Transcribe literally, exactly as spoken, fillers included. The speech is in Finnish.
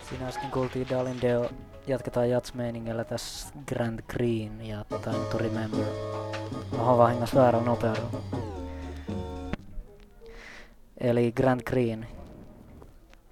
Siinä äsken kuultiin Dalin Deo. Jatketaan jats-meiningillä tässä Grand Green ja Time to Remember. Oho, vahingossa väärä nopeudella. Eli Grand Green.